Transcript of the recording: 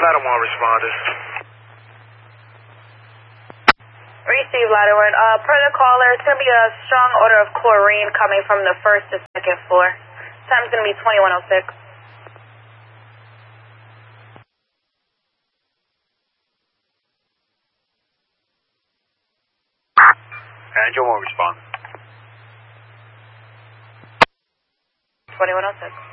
Lattimore responded. Receive Lattimore. Per the caller, it's going to be a strong odor of chlorine coming from the first to second floor. Time's going to be 21:06. Angel won't respond. 21:06.